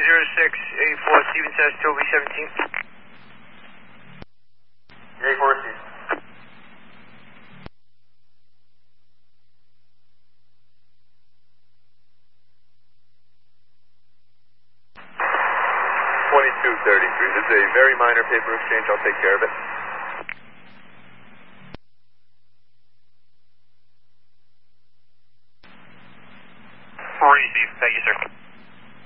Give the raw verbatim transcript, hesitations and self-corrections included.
zero six eight four, Steven says Toby seventeen. eight four, Steve. twenty-two thirty-three. This is a very minor paper exchange. I'll take care of it. Receive. Thank you, sir.